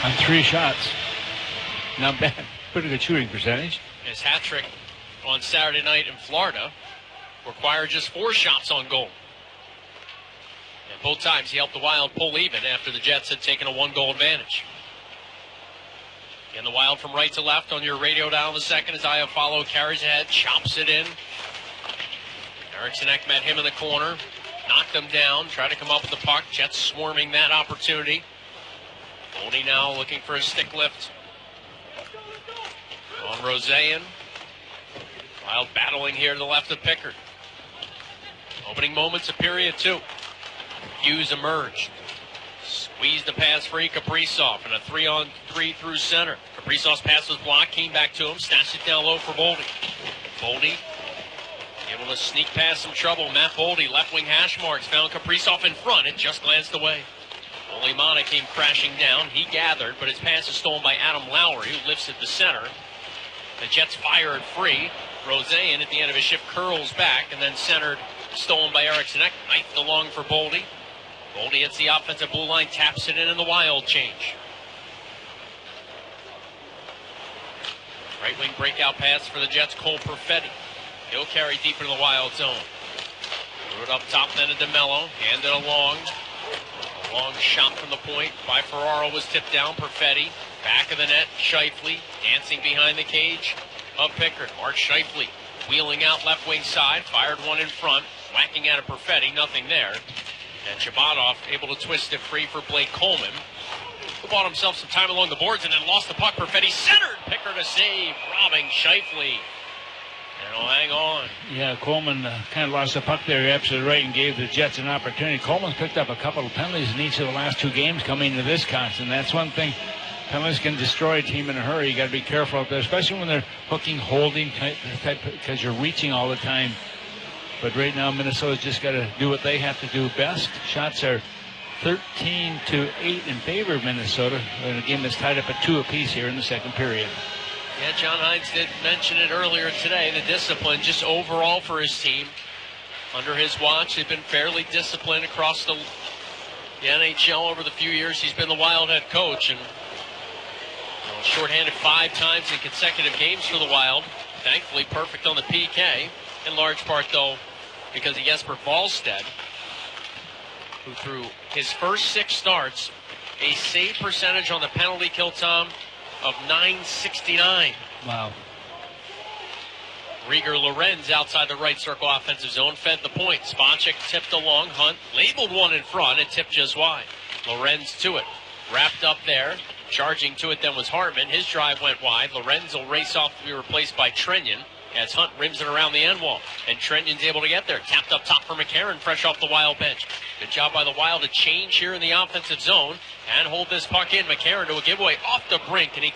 on 3 shots. Not bad. Pretty good shooting percentage. His hat trick on Saturday night in Florida required just 4 shots on goal. And both times he helped the Wild pull even after the Jets had taken a 1-goal advantage. And the Wild from right to left on your radio dial in the second as Iafallo carries ahead, chops it in. Eriksson Ek met him in the corner, knocked him down, tried to come up with the puck. Jets swarming that opportunity. Boldy now looking for a stick lift on Roseyan. Wild battling here to the left of Pickard. Opening moments of period 2. Hughes emerged. Squeezed the pass free, Kaprizov, and a 3-on-3 through center. Kaprizov's pass was blocked, came back to him, snatched it down low for Boldy. Boldy able to sneak past some trouble. Matt Boldy, left wing hash marks, found Kaprizov in front. It just glanced away. Olimana came crashing down. He gathered, but his pass is stolen by Adam Lowry, who lifts at the center. The Jets fire it free. Roseyan at the end of his shift curls back, and then centered, stolen by Eriksson Ek. Knifed along for Boldy. Boldy hits the offensive blue line, taps it in the Wild change. Right wing breakout pass for the Jets, Cole Perfetti. He'll carry deep into the Wild zone. Threw it up top then to DeMello, handed along. A long shot from the point by Ferraro was tipped down. Perfetti, back of the net, Scheifele dancing behind the cage of Pickard. Mark Scheifele wheeling out left wing side, fired one in front, whacking at a Perfetti, nothing there. And Shabbatov able to twist it free for Blake Coleman, who bought himself some time along the boards and then lost the puck. Perfetti centered. Pickard a save, robbing Scheifele. And he'll hang on. Yeah, Coleman kind of lost the puck there. You're absolutely right, and gave the Jets an opportunity. Coleman's picked up a couple of penalties in each of the last 2 games coming into this contest. That's one thing. Penalties can destroy a team in a hurry. You got to be careful out there, especially when they're hooking, holding, because you're reaching all the time. But right now, Minnesota's just got to do what they have to do best. Shots are 13-8 in favor of Minnesota in a game that's tied up at 2 apiece here in the second period. Yeah, John Hines did mention it earlier today, the discipline just overall for his team. Under his watch, they've been fairly disciplined across the NHL over the few years he's been the Wild head coach. And shorthanded 5 times in consecutive games for the Wild. Thankfully perfect on the PK. In large part, though, because of Jesper Wallstedt, who through his first 6 starts, a save percentage on the penalty kill, Tom, of .969. Wow. Rieger Lorenz outside the right circle offensive zone fed the point. Spacek tipped along. Hunt labeled one in front and tipped just wide. Lorenz to it. Wrapped up there. Charging to it then was Hartman. His drive went wide. Lorenz will race off to be replaced by Trenyon as Hunt rims it around the end wall. And Trenyon's able to get there. Tapped up top for McCarron, fresh off the Wild bench. Good job by the Wild to change here in the offensive zone and hold this puck in. McCarron to a giveaway off the brink, and he